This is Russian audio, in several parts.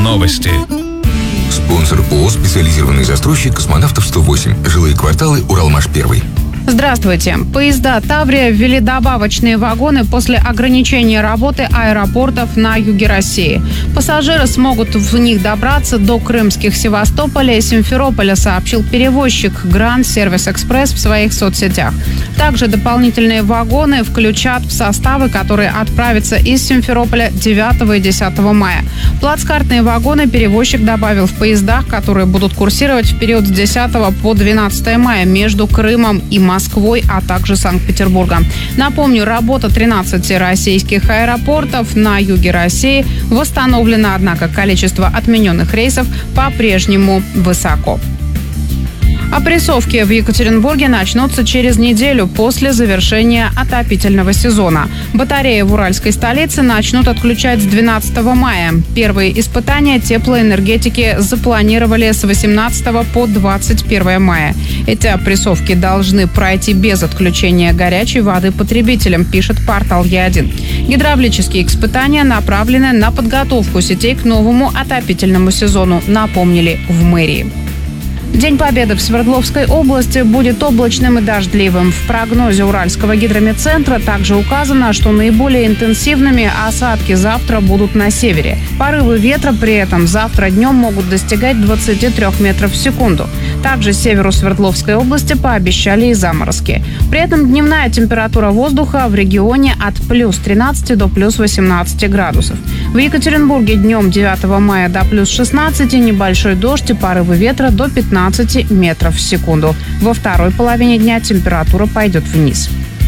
Новости. Спонсор ООО «Специализированный застройщик Космонавтов 108. Жилые кварталы. Уралмаш-1». Здравствуйте. Поезда «Таврия» ввели добавочные вагоны после ограничения работы аэропортов на юге России. Пассажиры смогут в них добраться до крымских Севастополя и Симферополя, сообщил перевозчик Grand Service Express в своих соцсетях. Также дополнительные вагоны включат в составы, которые отправятся из Симферополя 9 и 10 мая. Плацкартные вагоны перевозчик добавил в поездах, которые будут курсировать в период с 10 по 12 мая между Крымом и Москвой, а также Санкт-Петербургом. Напомню, работа 13 российских аэропортов на юге России восстановлена, однако количество отмененных рейсов по-прежнему высоко. Опрессовки в Екатеринбурге начнутся через неделю после завершения отопительного сезона. Батареи в уральской столице начнут отключать с 12 мая. Первые испытания теплоэнергетики запланировали с 18 по 21 мая. Эти опрессовки должны пройти без отключения горячей воды потребителям, пишет портал Е1. Гидравлические испытания направлены на подготовку сетей к новому отопительному сезону, напомнили в мэрии. День Победы в Свердловской области будет облачным и дождливым. В прогнозе Уральского гидрометцентра также указано, что наиболее интенсивными осадки завтра будут на севере. Порывы ветра при этом завтра днем могут достигать 23 метров в секунду. Также северу Свердловской области пообещали и заморозки. При этом дневная температура воздуха в регионе от плюс 13 до плюс 18 градусов. В Екатеринбурге днем 9 мая до плюс 16, небольшой дождь и порывы ветра до 15 метров в секунду. Во второй половине дня температура пойдет вниз.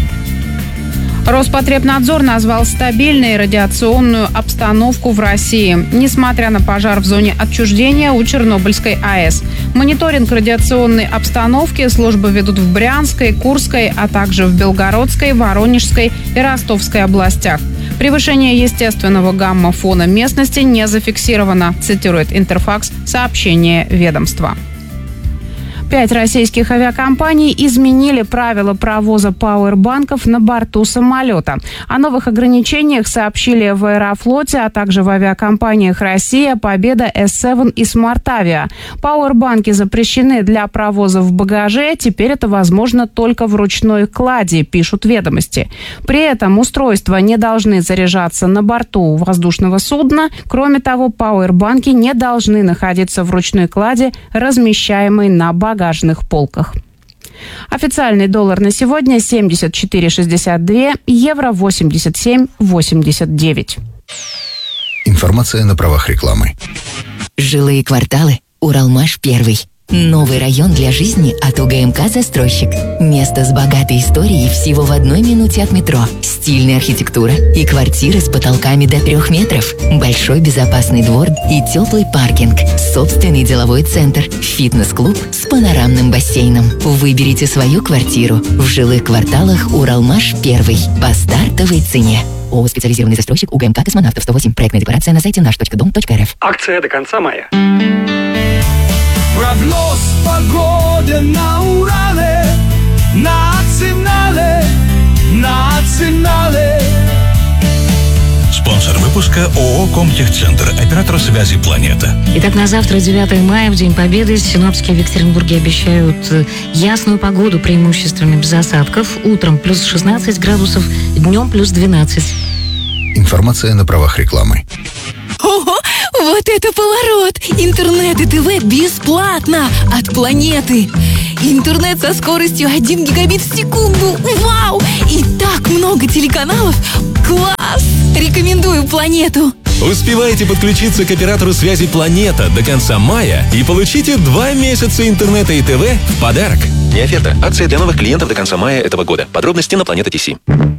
Роспотребнадзор назвал стабильной радиационную обстановку в России, несмотря на пожар в зоне отчуждения у Чернобыльской АЭС. Мониторинг радиационной обстановки службы ведут в Брянской, Курской, а также в Белгородской, Воронежской и Ростовской областях. Превышение естественного гамма-фона местности не зафиксировано, цитирует Интерфакс сообщение ведомства. 5 российских авиакомпаний изменили правила провоза пауэрбанков на борту самолета. О новых ограничениях сообщили в Аэрофлоте, а также в авиакомпаниях «Россия», «Победа», S7 и «Смартавиа». Пауэрбанки запрещены для провоза в багаже. Теперь это возможно только в ручной кладе, пишут ведомости. При этом устройства не должны заряжаться на борту воздушного судна. Кроме того, пауэрбанки не должны находиться в ручной кладе, размещаемой на багажных полках. Официальный доллар на сегодня 74,62, евро 87,89. Информация на правах рекламы. Жилые кварталы. Уралмаш-1. Новый район для жизни от УГМК «Застройщик». Место с богатой историей всего в 1 минуте от метро. Стильная архитектура и квартиры с потолками до 3 метров. Большой безопасный двор и теплый паркинг. Собственный деловой центр. Фитнес-клуб с панорамным бассейном. Выберите свою квартиру в жилых кварталах Уралмаш-1 по стартовой цене. ООО «Специализированный застройщик» УГМК «Космонавтов 108». Проектная декларация на сайте наш.дом.рф. Акция до конца мая. Прогноз погоды на Урале, национале. Спонсор выпуска ООО «Комтехцентр», оператор связи «Планета». Итак, на завтра, 9 мая, в День Победы, синоптики в Екатеринбурге обещают ясную погоду, преимущественно без осадков. Утром плюс 16 градусов, днем плюс 12. Информация на правах рекламы. Ого, вот это поворот! Интернет и ТВ бесплатно от Планеты. Интернет со скоростью 1 гигабит в секунду. Вау! И так много телеканалов. Класс! Рекомендую Планету. Успевайте подключиться к оператору связи «Планета» до конца мая и получите 2 месяца интернета и ТВ в подарок. Не оферта. Акция для новых клиентов до конца мая этого года. Подробности на Планета ТС.